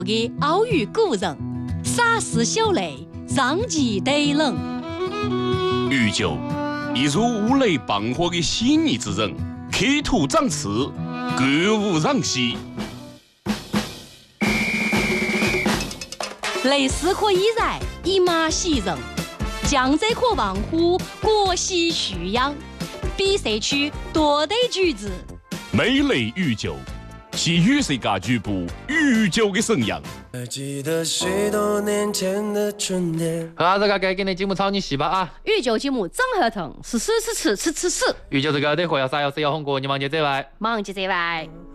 的奥语古人，洒湿小泪，让其得冷。 欲救，一如五雷放火的细腻之人，刻土长刺，割无让息。 雷势可以燃，以马喜人；江浙可望乎，国喜蓄养。比社区多得举子， 美雷御酒，系雨色家居部御酒的神样。 还记得许多年前的春天。 好，这个该给你节目炒你细吧啊！ 御酒节目长合同，是。 御酒这个得喝要啥要吃要红过，你忙去这外， 忙起这外。